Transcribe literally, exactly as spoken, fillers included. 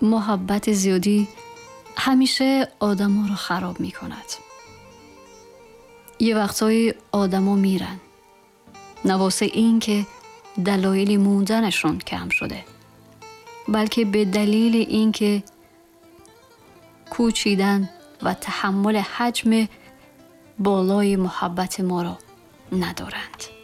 محبت زیادی همیشه آدم رو خراب می کند. یه وقتایی آدم ها میرن، نه واسه این که دلایل موندنشون کم شده، بلکه به دلیل این که کوچیدن و تحمل حجم بالای محبت ما را ندارند.